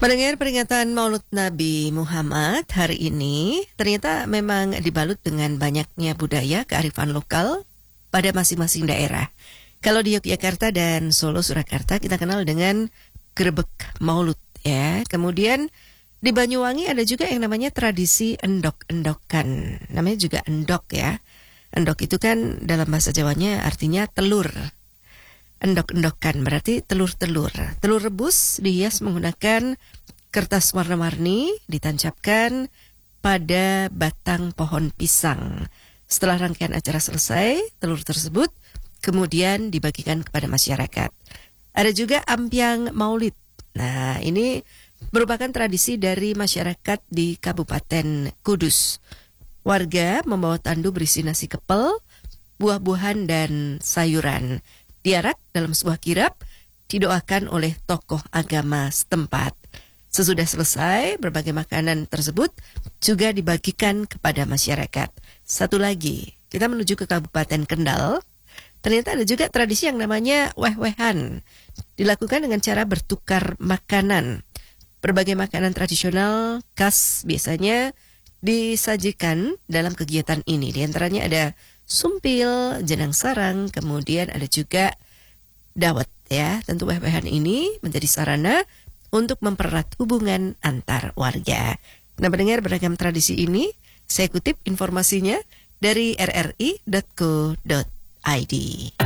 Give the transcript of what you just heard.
Mendengar peringatan Maulid Nabi Muhammad hari ini, ternyata memang dibalut dengan banyaknya budaya kearifan lokal pada masing-masing daerah. Kalau di Yogyakarta dan Solo Surakarta kita kenal dengan grebek Maulud ya. Kemudian di Banyuwangi ada juga yang namanya tradisi endok-endokan. Namanya juga endok ya. Endok itu kan dalam bahasa Jawanya artinya telur. Endok-endokan berarti telur-telur. Telur rebus dihias menggunakan kertas warna-warni ditancapkan pada batang pohon pisang. Setelah rangkaian acara selesai, telur tersebut kemudian dibagikan kepada masyarakat. Ada juga ampiang maulid. Nah, ini merupakan tradisi dari masyarakat di Kabupaten Kudus. Warga membawa tandu berisi nasi kepel, buah-buahan dan sayuran. Diarak dalam sebuah kirap, didoakan oleh tokoh agama setempat. Sesudah selesai, berbagai makanan tersebut juga dibagikan kepada masyarakat. Satu lagi, kita menuju ke Kabupaten Kendal. Ternyata ada juga tradisi yang namanya weh-wehan. Dilakukan dengan cara bertukar makanan. Berbagai makanan tradisional khas biasanya disajikan dalam kegiatan ini. Di antaranya ada sumpil, jenang sarang, kemudian ada juga dawet ya. Tentu weh-wehan ini menjadi sarana untuk mempererat hubungan antar warga. Nah, mendengar beragam tradisi ini, saya kutip informasinya dari rri.co.id.